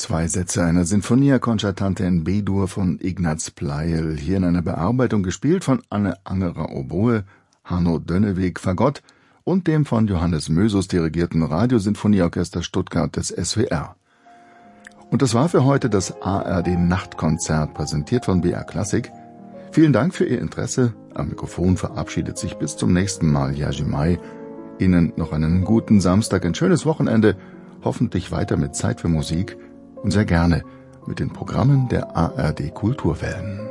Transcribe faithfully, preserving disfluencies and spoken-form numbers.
Zwei Sätze einer Sinfonia Concertante in B-Dur von Ignaz Pleijel, hier in einer Bearbeitung gespielt von Anne Angerer Oboe, Hanno Dönnewig Fagott und dem von Johannes Mösus dirigierten Radiosinfonieorchester Stuttgart des S W R. Und das war für heute das A R D Nachtkonzert, präsentiert von B R Klassik. Vielen Dank für Ihr Interesse. Am Mikrofon verabschiedet sich bis zum nächsten Mal Jerzy Mai. Ihnen noch einen guten Samstag, ein schönes Wochenende, hoffentlich weiter mit Zeit für Musik und sehr gerne mit den Programmen der A R D Kulturwellen.